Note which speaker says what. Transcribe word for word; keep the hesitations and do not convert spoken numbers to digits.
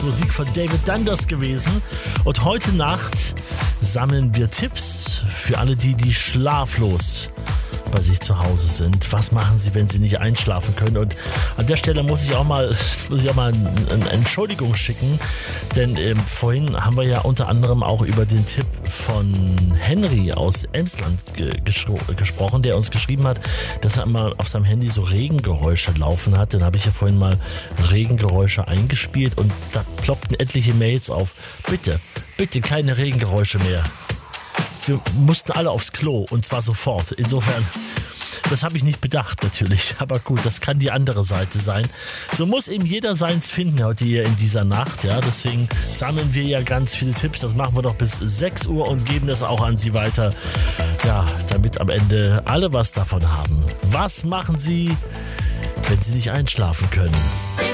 Speaker 1: Musik von David Dundas gewesen. Und heute Nacht sammeln wir Tipps für alle die, die schlaflos bei sich zu Hause sind. Was machen sie, wenn sie nicht einschlafen können? Und an der Stelle muss ich auch mal, muss ich auch mal eine Entschuldigung schicken, denn ähm, vorhin haben wir ja unter anderem auch über den Tipp von Henry aus Emsland ge- gespro- gesprochen, der uns geschrieben hat, dass er mal auf seinem Handy so Regengeräusche laufen hat. Dann habe ich ja vorhin mal Regengeräusche eingespielt und da ploppten etliche Mails auf. Bitte, bitte keine Regengeräusche mehr. Wir mussten alle aufs Klo und zwar sofort. Insofern, das habe ich nicht bedacht natürlich. Aber gut, das kann die andere Seite sein. So muss eben jeder seins finden heute hier in dieser Nacht. Ja, deswegen sammeln wir ja ganz viele Tipps. Das machen wir doch bis sechs Uhr und geben das auch an Sie weiter. Ja, damit am Ende alle was davon haben. Was machen Sie, wenn Sie nicht einschlafen können?